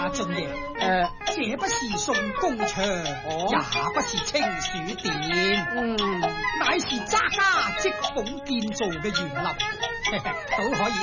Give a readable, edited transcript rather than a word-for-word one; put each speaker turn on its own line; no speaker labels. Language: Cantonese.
俊爺，這不是宋公場，也不是清暑殿，乃是渣家織鳳建造嘅園林，都可以